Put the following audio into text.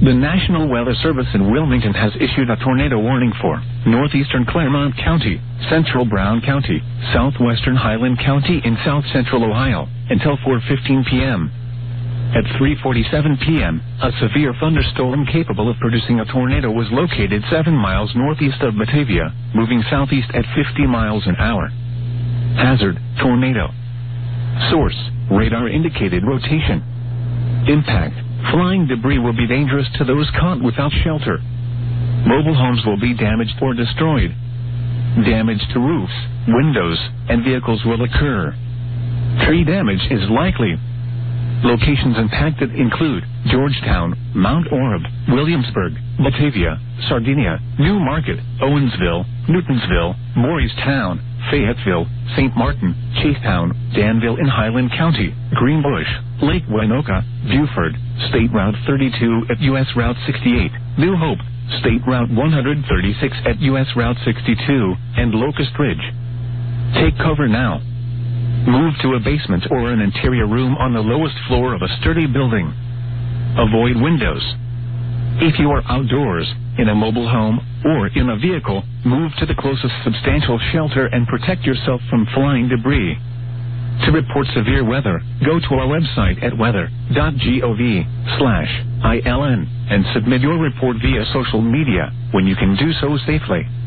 The National Weather Service in Wilmington has issued a tornado warning for northeastern Clermont County, central Brown County, southwestern Highland County in south-central Ohio until 4:15 p.m. At 3:47 p.m., a severe thunderstorm capable of producing a tornado was located 7 miles northeast of Batavia, moving southeast at 50 miles an hour. Hazard, tornado. Source, radar indicated rotation. Impact, flying debris will be dangerous to those caught without shelter. Mobile homes will be damaged or destroyed. Damage to roofs, windows, and vehicles will occur. Tree damage is likely. Locations impacted include Georgetown, Mount Orab, Williamsburg, Batavia, Sardinia, New Market, Owensville, Newtonsville, Morristown, Fayetteville, St. Martin, Chasetown, Danville in Highland County, Greenbush, Lake Winoka, Buford, State Route 32 at U.S. Route 68, New Hope, State Route 136 at U.S. Route 62, and Locust Ridge. Take cover now. Move to a basement or an interior room on the lowest floor of a sturdy building. Avoid windows. If you are outdoors, in a mobile home, or in a vehicle, move to the closest substantial shelter and protect yourself from flying debris. To report severe weather, go to our website at weather.gov/ILN and submit your report via social media when you can do so safely.